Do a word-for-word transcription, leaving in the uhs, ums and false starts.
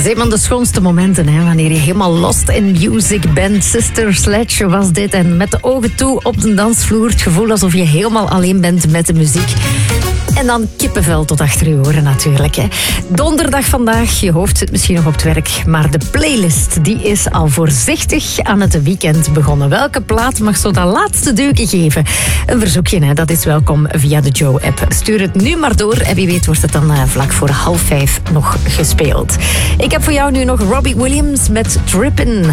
is een van de schoonste momenten, hè, wanneer je helemaal lost in music bent. Sister Sledge was dit. En met de ogen toe op de dansvloer. Het gevoel alsof je helemaal alleen bent met de muziek. En dan kippenvel tot achter je oren natuurlijk. Hè. Donderdag vandaag, je hoofd zit misschien nog op het werk. Maar de playlist die is al voorzichtig aan het weekend begonnen. Welke plaat mag zo dat laatste deukje geven? Een verzoekje, hè, dat is welkom via de Joe-app. Stuur het nu maar door en wie weet wordt het dan uh, vlak voor half vijf nog gespeeld. Ik heb voor jou nu nog Robbie Williams met Trippin'.